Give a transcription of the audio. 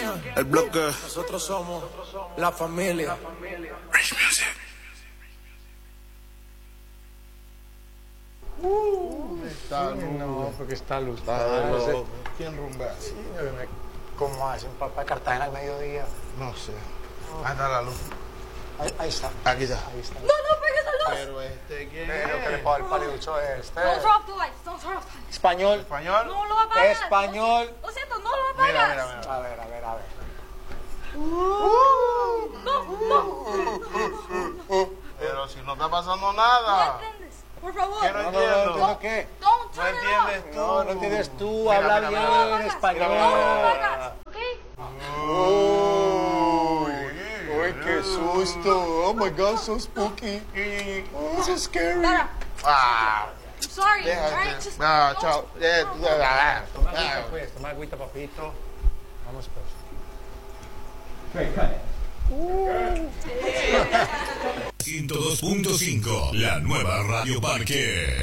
El bloque. Nosotros somos la familia. Rich Music. Está No, porque está luz. ¿Quién rumba? Sí, ¿cómo hacen para Cartagena al mediodía? No sé. Ahí está la luz. Ahí está. Aquí está. Ahí está. No, no pegues la luz. Pero ¿quién Pero que le es? puedo dar el paliducho este. Don't turn off the lights. Don't turn off the lights. Español. ¿Español? No lo apagas. Español. Lo siento, no lo apagas. Mira. A ver. Pero si no está pasando No nada. entiendes. Por favor. ¿Qué no entiendo? ¿Entiendo qué? Don't No turn it entiendes off. tú. No entiendes tú. Mira, Habla mira, bien mira. español. No lo apagas. ¿Ok? Uy, qué susto. Oh my God, so spooky. Oh, so scary. Dara, Ah, I'm sorry. déjate. Alright, just Ah, don't- chao. Toma agüita, papito. Vamos pues. 102.5, la nueva Radio Parque.